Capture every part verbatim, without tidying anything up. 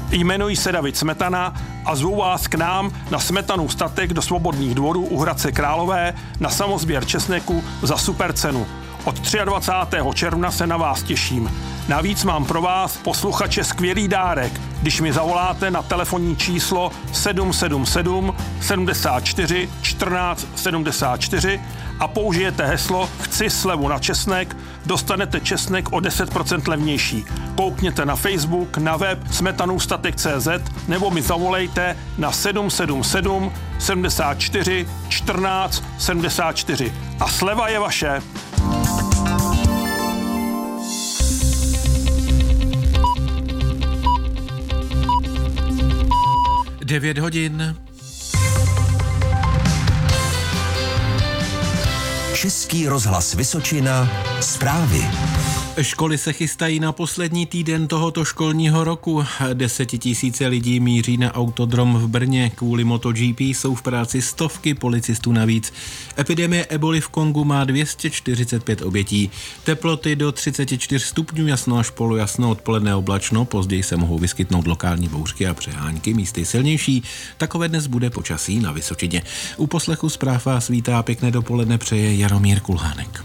Jmenuji se David Smetana a zvu vás k nám na Smetanův statek do Svobodných dvorů u Hradce Králové na samosběr česneku za super cenu. Od dvacátého třetího června se na vás těším. Navíc mám pro vás, posluchače, skvělý dárek, když mi zavoláte na telefonní číslo sedm sedm sedm sedmdesát čtyři čtrnáct sedmdesát čtyři a použijete heslo Chci slevu na česnek, dostanete česnek o deset procent levnější. Koukněte na Facebook, na web smetanůvstatek tečka cé zet nebo mi zavolejte na sedm sedm sedm sedmdesát čtyři čtrnáct sedmdesát čtyři. A sleva je vaše. devět hodin. Český rozhlas Vysočina, zprávy. Školy se chystají na poslední týden tohoto školního roku. Desetitisíce lidí míří na autodrom v Brně. Kvůli MotoGP jsou v práci stovky policistů navíc. Epidemie eboli v Kongu má dvě stě čtyřicet pět obětí. Teploty do třicet čtyři stupňů, jasno až polojasno, odpoledne oblačno. Později se mohou vyskytnout lokální bouřky a přehánky, místy silnější. Takové dnes bude počasí na Vysočině. U poslechu zpráv vás vítá, pěkné dopoledne přeje Jaromír Kulhánek.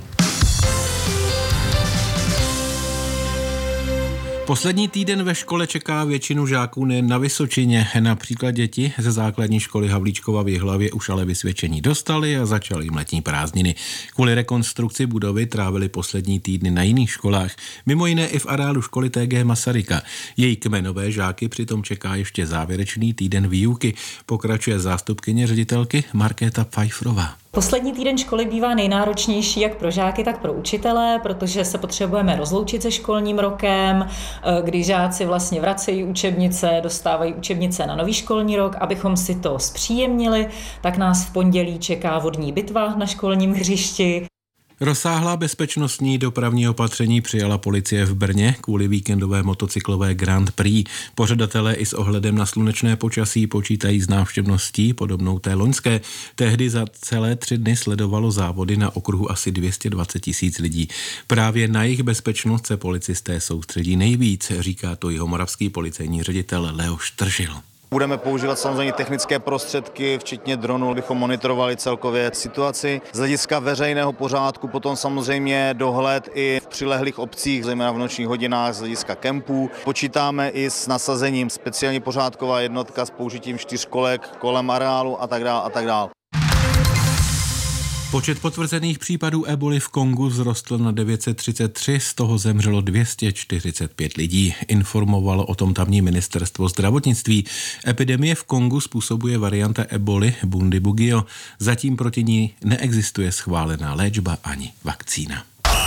Poslední týden ve škole čeká většinu žáků nejen na Vysočině. Například děti ze základní školy Havlíčkova v Jihlavě už ale vysvědčení dostali a začaly jim letní prázdniny. Kvůli rekonstrukci budovy trávili poslední týdny na jiných školách, mimo jiné i v areálu školy T G Masaryka. Její kmenové žáky přitom čeká ještě závěrečný týden výuky, pokračuje zástupkyně ředitelky Markéta Pfeifferová. Poslední týden školy bývá nejnáročnější jak pro žáky, tak pro učitele, protože se potřebujeme rozloučit se školním rokem, kdy žáci vlastně vracejí učebnice, dostávají učebnice na nový školní rok, abychom si to zpříjemnili, tak nás v pondělí čeká vodní bitva na školním hřišti. Rozsáhlá bezpečnostní dopravní opatření přijala policie v Brně kvůli víkendové motocyklové Grand Prix. Pořadatelé i s ohledem na slunečné počasí počítají s návštěvností podobnou té loňské. Tehdy za celé tři dny sledovalo závody na okruhu asi dvě stě dvacet tisíc lidí. Právě na jejich bezpečnost se policisté soustředí nejvíc, říká to jihomoravský policejní ředitel Leoš Tržil. Budeme používat samozřejmě technické prostředky, včetně dronů, abychom monitorovali celkově situaci. Z hlediska veřejného pořádku potom samozřejmě dohled i v přilehlých obcích, zejména v nočních hodinách z hlediska kempů. Počítáme i s nasazením speciálně pořádková jednotka s použitím čtyřkolek kolem areálu a tak dále a tak dále. Počet potvrzených případů eboli v Kongu vzrostl na devět set třicet tři, z toho zemřelo dvě stě čtyřicet pět lidí. Informovalo o tom tamní ministerstvo zdravotnictví. Epidemie v Kongu způsobuje varianta eboli Bundibugyo. Zatím proti ní neexistuje schválená léčba ani vakcína.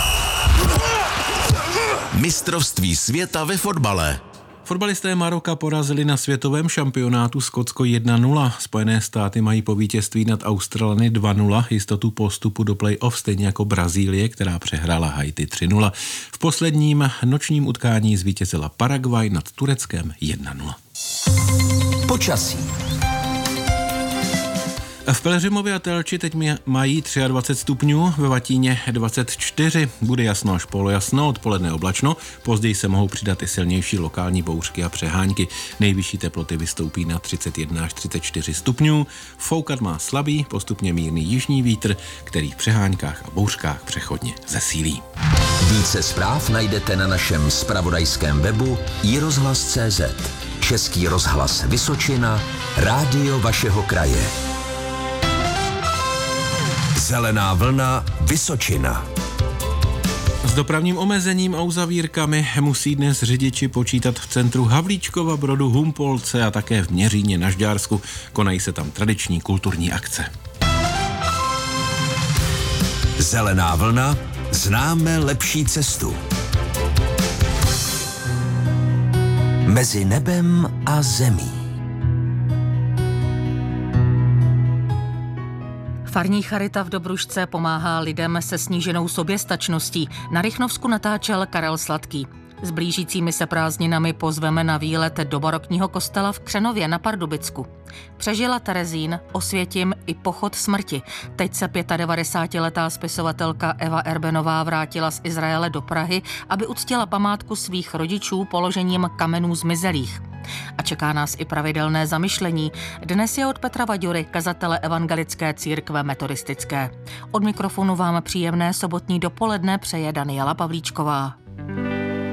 Mistrovství světa ve fotbale. Fotbalisté Maroka porazili na světovém šampionátu Skotsko jedna nula. Spojené státy mají po vítězství nad Australany dva nula jistotu postupu do play-off, stejně jako Brazílie, která přehrála Haiti tři nula. V posledním nočním utkání zvítězila Paraguay nad Tureckem jedna nula. Počasí. V Pelhřimově a Telči teď mají dvacet tři stupňů, ve Vatíně dvacet čtyři, bude jasno až polojasno, odpoledne oblačno, později se mohou přidat i silnější lokální bouřky a přehánky. Nejvyšší teploty vystoupí na třicet jedna až třicet čtyři stupňů, foukat má slabý, postupně mírný jižní vítr, který v přeháňkách a bouřkách přechodně zesílí. Více zpráv najdete na našem zpravodajském webu i rozhlas tečka cé zet. Český rozhlas Vysočina, rádio vašeho kraje. Zelená vlna Vysočina. S dopravním omezením a uzavírkami musí dnes řidiči počítat v centru Havlíčkova Brodu, Humpolce a také v Měříně na Žďársku. Konají se tam tradiční kulturní akce. Zelená vlna, známe lepší cestu. Mezi nebem a zemí. Farní charita v Dobrušce pomáhá lidem se sníženou soběstačností. Na Rychnovsku natáčel Karel Sladký. S blížícími se prázdninami pozveme na výlet do barokního kostela v Křenově na Pardubicku. Přežila Terezín, Osvětim i pochod smrti. Teď se devadesátipětiletá spisovatelka Eva Erbenová vrátila z Izraele do Prahy, aby uctila památku svých rodičů položením kamenů zmizelých. A čeká nás i pravidelné zamyšlení. Dnes je od Petra Vaďury, kazatele Evangelické církve metodistické. Od mikrofonu vám příjemné sobotní dopoledne přeje Daniela Pavlíčková.